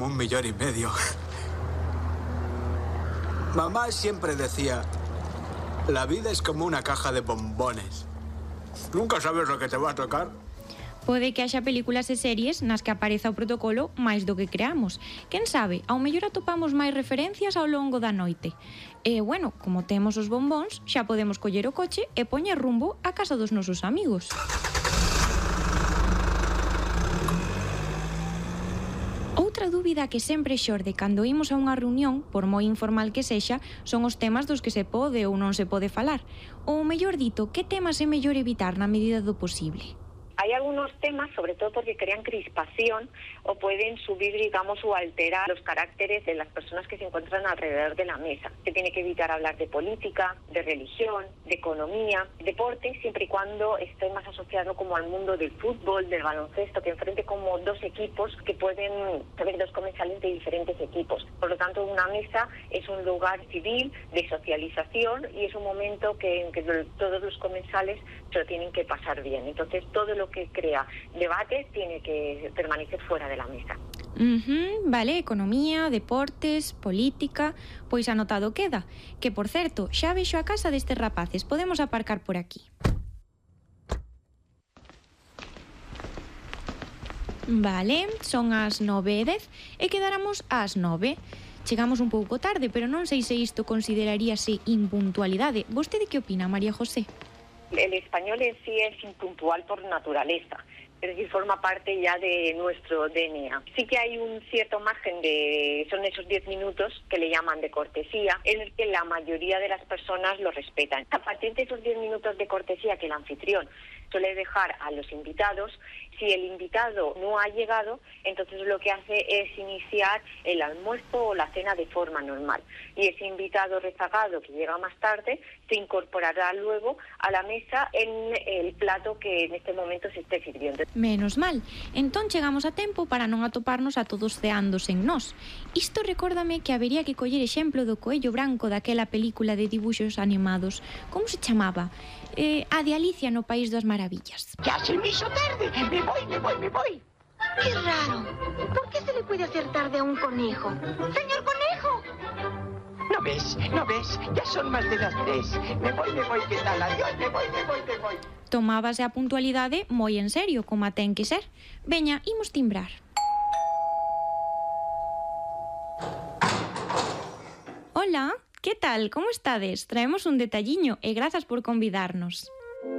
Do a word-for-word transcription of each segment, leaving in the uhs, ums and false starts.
como un millón y medio. Mamá siempre decía, la vida es como una caja de bombones. Nunca sabes lo que te va a tocar. Pode que haxa películas e series nas que apareza o protocolo máis do que creamos. Quen sabe, ao mellor atopamos máis referencias ao longo da noite. E, bueno, como temos os bombóns, xa podemos coller o coche e poñer rumbo á casa dos nosos amigos. Outra dúbida que sempre xorde cando imos a unha reunión, por moi informal que sexa, son os temas dos que se pode ou non se pode falar. Ou, mellor dito, que temas é mellor evitar na medida do posible? Hay algunos temas, sobre todo porque crean crispación o pueden subir, digamos, o alterar los caracteres de las personas que se encuentran alrededor de la mesa. Se tiene que evitar hablar de política, de religión, de economía, deporte, siempre y cuando esté más asociado como al mundo del fútbol, del baloncesto, que enfrente como dos equipos que pueden haber dos comensales de diferentes equipos. Por lo tanto, una mesa es un lugar civil de socialización y es un momento que, en que todos los comensales se lo tienen que pasar bien. Entonces, todo lo que crea debate tiene que permanecer fuera de la mesa. Uh-huh, vale, economía, deportes, política, pois anotado queda. Que, por certo, xa vexo a casa destes rapaces, podemos aparcar por aquí. Vale, son as nove e dez e quedáramos ás nove. Chegamos un pouco tarde, pero non sei se isto consideraríase impuntualidade. Vostede que opina, María José? El español en sí es impuntual por naturaleza, es decir, forma parte ya de nuestro D N A. Sí que hay un cierto margen de, son esos diez minutos que le llaman de cortesía, en el que la mayoría de las personas lo respetan. A partir de esos diez minutos de cortesía que el anfitrión suele dejar a los invitados, si el invitado no ha llegado, entonces lo que hace es iniciar el almuerzo o la cena de forma normal. Y ese invitado rezagado que llega más tarde se incorporará luego a la mesa en el plato que en este momento se esté sirviendo. Menos mal. Entón chegamos a tempo para non atoparnos a todos ceando sen nós. Isto recórdame que habería que coller exemplo do coello branco daquela película de dibuxos animados. Como se chamaba? Eh, a de Alicia no País das Maravillas. ¡Ya se me hizo tarde! ¡Me voy, me voy, me voy! ¡Qué raro! ¿Por qué se le puede hacer tarde a un conejo? ¡Señor conejo! ¿No ves? ¿No ves? Ya son más de las tres. Me voy, me voy, ¿qué tal? Adiós, me voy, me voy, me voy. Tomábase a puntualidade moi en serio, como a ten que ser. Veña, imos timbrar. Hola, que tal? Como estades? Traemos un detalliño e grazas por convidarnos.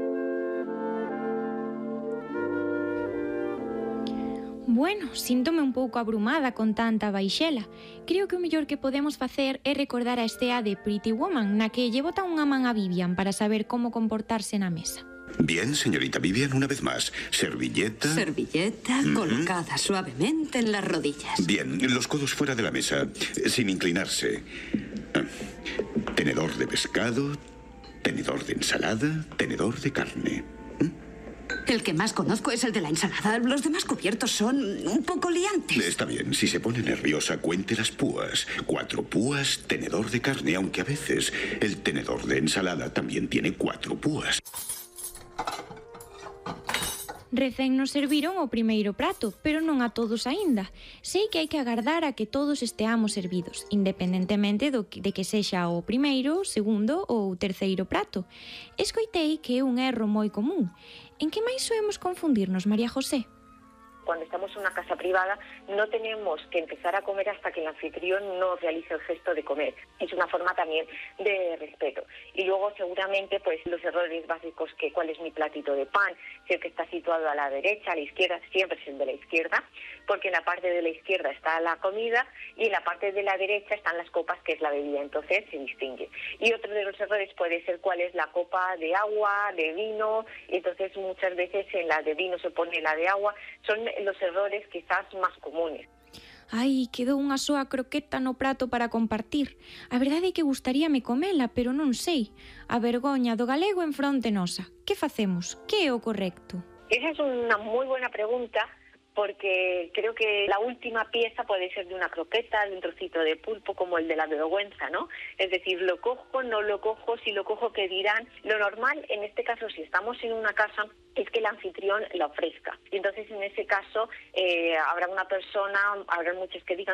Bueno, síntome un pouco abrumada con tanta baixela. Creo que o mellor que podemos facer é recordar a estea de Pretty Woman, na que lle bota unha man a Vivian para saber como comportarse na mesa. Bien, señorita Vivian, una vez más. Servilleta. Servilleta uh-huh. colocada suavemente en las rodillas. Bien, los codos fuera de la mesa, sin inclinarse. Tenedor de pescado, tenedor de ensalada, tenedor de carne. El que más conozco es el de la ensalada. Los demás cubiertos son un poco liantes. Está bien. Si se pone nerviosa, cuente las púas. Cuatro púas, tenedor de carne, aunque a veces el tenedor de ensalada también tiene cuatro púas. Recén nos serviron o primeiro prato, pero non a todos aínda. Sei que hai que agardar a que todos esteamos servidos, independentemente do que, de que sexa o primeiro, segundo ou terceiro prato. Escoitei que é un erro moi común. En que máis soemos confundirnos, María José? Cuando estamos en una casa privada no tenemos que empezar a comer hasta que el anfitrión no realice el gesto de comer. Es una forma también de respeto. Y luego seguramente pues los errores básicos, que cuál es mi platito de pan, si el que está situado a la derecha, a la izquierda, siempre es el de la izquierda, porque en la parte de la izquierda está la comida y en la parte de la derecha están las copas, que es la bebida, entonces se distingue. Y otro de los errores puede ser cuál es la copa de agua, de vino, y entonces muchas veces en la de vino se pone la de agua. Son los errores quizás más comunes. Ai, quedou unha soa croqueta no prato para compartir. A verdade é que gustaríame comela, pero non sei. A vergoña do galego en fronte nosa. Que facemos? Que é o correcto? Esa es una muy buena pregunta, porque creo que la última pieza puede ser de una croqueta, de un trocito de pulpo, como el de la vergüenza, ¿no? Es decir, lo cojo, no lo cojo, si lo cojo, ¿qué dirán? Lo normal, en este caso, si estamos en una casa, es que el anfitrión la ofrezca. Y entonces, en ese caso, eh, habrá una persona, habrá muchos que digan